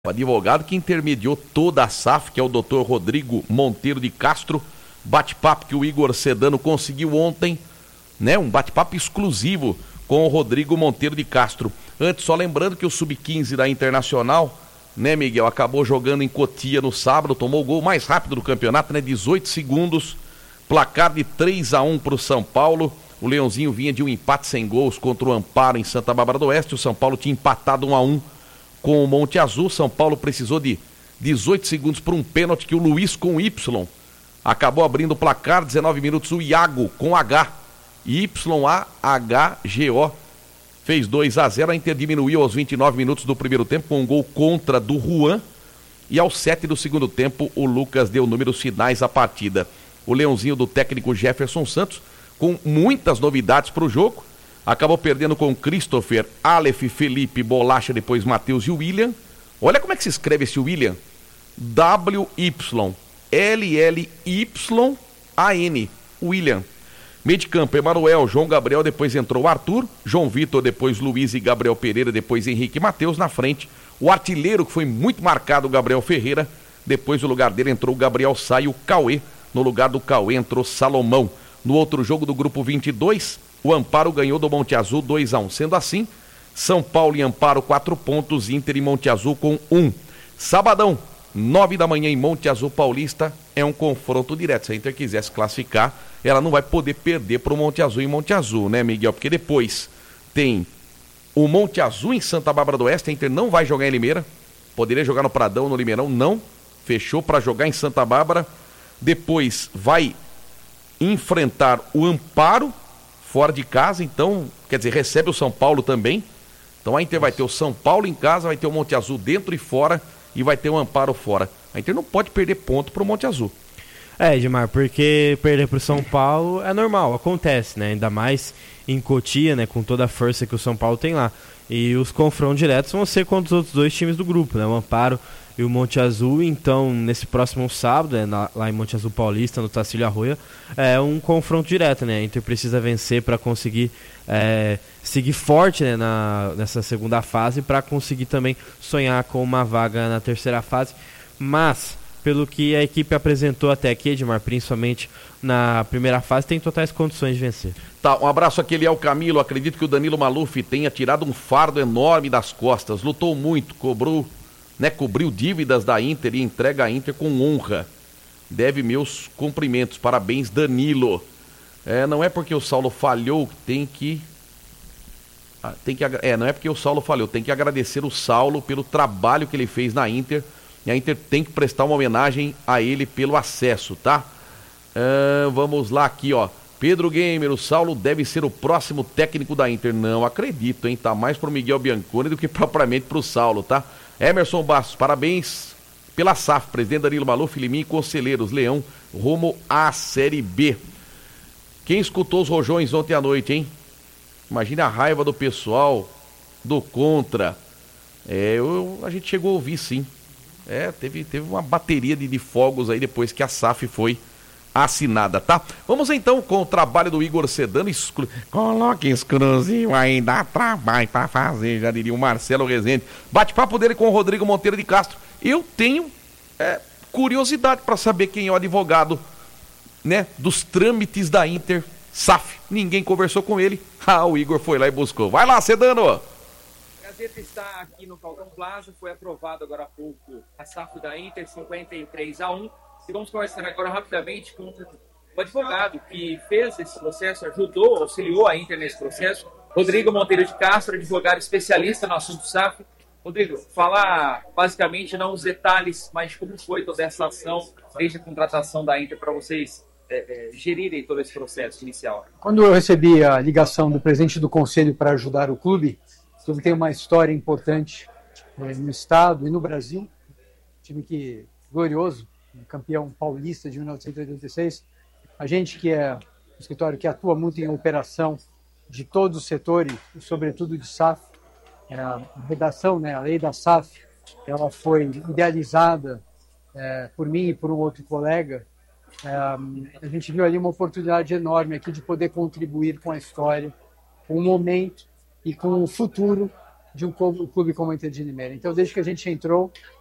O advogado que intermediou toda a SAF, que é o Dr. Rodrigo Monteiro de Castro, bate-papo que o Igor Sedano conseguiu ontem, né? Um bate-papo exclusivo com o Rodrigo Monteiro de Castro. Antes, só lembrando que o Sub-15 da Internacional, né, Miguel, acabou jogando em Cotia no sábado, tomou o gol mais rápido do campeonato, né? 18 segundos, placar de 3-1 para o São Paulo. O Leãozinho vinha de um empate sem gols contra o Amparo em Santa Bárbara do Oeste. O São Paulo tinha empatado 1-1 com o Monte Azul. São Paulo precisou de 18 segundos para um pênalti que o Luiz com Y acabou abrindo o placar. 19 minutos o Iago com H, Y-A-H-G-O, fez 2-0. A Inter diminuiu aos 29 minutos do primeiro tempo com um gol contra do Juan, e aos 7 do segundo tempo o Lucas deu números finais à partida. O Leãozinho do técnico Jefferson Santos, com muitas novidades para o jogo, acabou perdendo com Christopher, Aleph, Felipe, Bolacha, depois Matheus e William. Olha como é que se escreve esse William: W-Y-L-L-Y-A-N, William. Meio de campo, Emanuel, João Gabriel, depois entrou Arthur, João Vitor, depois Luiz e Gabriel Pereira, depois Henrique e Matheus. Na frente, o artilheiro, que foi muito marcado, o Gabriel Ferreira. Depois, no lugar dele, entrou o Gabriel Sá e o Cauê. No lugar do Cauê entrou Salomão. No outro jogo do grupo 22, o Amparo ganhou do Monte Azul 2-1. Sendo assim, São Paulo e Amparo 4 pontos, Inter e Monte Azul com 1. Sabadão, 9 da manhã em Monte Azul Paulista, é um confronto direto. Se a Inter quiser se classificar, ela não vai poder perder para o Monte Azul em Monte Azul, né, Miguel? Porque depois tem o Monte Azul em Santa Bárbara do Oeste. A Inter não vai jogar em Limeira, poderia jogar no Pradão, no Limeirão, não, fechou para jogar em Santa Bárbara. Depois vai enfrentar o Amparo fora de casa, então, quer dizer, recebe o São Paulo também. Então a Inter vai ter o São Paulo em casa, vai ter o Monte Azul dentro e fora, e vai ter o Amparo fora. A Inter não pode perder ponto pro Monte Azul. Edmar, porque perder pro São Paulo é normal, acontece, né? Ainda mais em Cotia, né? Com toda a força que o São Paulo tem lá. E os confrontos diretos vão ser contra os outros dois times do grupo, né? O Amparo e o Monte Azul. Então, nesse próximo sábado, lá em Monte Azul Paulista, no Tacílio Arroio, é um confronto direto, né? A Inter precisa vencer para conseguir seguir forte, né, nessa segunda fase, para conseguir também sonhar com uma vaga na terceira fase. Mas, pelo que a equipe apresentou até aqui, Edmar, principalmente na primeira fase, tem totais condições de vencer. Tá, um abraço aqui, ao Camilo. Acredito que o Danilo Maluf tenha tirado um fardo enorme das costas. Lutou muito, cobriu dívidas da Inter e entrega a Inter com honra. Deve meus cumprimentos. Parabéns, Danilo. Não é porque o Saulo falhou que não é porque o Saulo falhou, tem que agradecer o Saulo pelo trabalho que ele fez na Inter, e a Inter tem que prestar uma homenagem a ele pelo acesso, tá? Vamos lá aqui, ó. Pedro Gamer, o Saulo deve ser o próximo técnico da Inter. Não acredito, hein? Tá mais pro Miguel Bianconi do que propriamente pro Saulo, tá? Emerson Bastos, parabéns pela SAF, presidente Danilo Maluf, Liminha e conselheiros, Leão, rumo à Série B. Quem escutou os rojões ontem à noite, hein? Imagina a raiva do pessoal do Contra. A gente chegou a ouvir, sim. Teve uma bateria de fogos aí depois que a SAF foi assinada, tá? Vamos então com o trabalho do Igor Sedano. Coloque exclusivo aí, dá trabalho pra fazer, já diria o Marcelo Rezende. Bate-papo dele com o Rodrigo Monteiro de Castro. Eu tenho curiosidade para saber quem é o advogado, né, dos trâmites da Inter SAF. Ninguém conversou com ele. O Igor foi lá e buscou. Vai lá, Sedano! A Gazeta está aqui no Falcão Plaza, foi aprovado agora há pouco a SAF da Inter, 53-1. E vamos conversar agora rapidamente com o advogado que fez esse processo, auxiliou a Inter nesse processo, Rodrigo Monteiro de Castro, advogado especialista no assunto SAF. Rodrigo, falar basicamente não os detalhes, mas como foi toda essa ação desde a contratação da Inter para vocês gerirem todo esse processo inicial. Quando eu recebi a ligação do presidente do conselho para ajudar o clube, o clube tem uma história importante no estado e no Brasil, time glorioso, campeão paulista de 1986. A gente que é um escritório que atua muito em operação de todos os setores, sobretudo de SAF, a redação, né, a lei da SAF, ela foi idealizada por mim e por um outro colega. A gente viu ali uma oportunidade enorme aqui de poder contribuir com a história, com o momento e com o futuro de um clube como o Inter de Limeira. Então, desde que a gente entrou,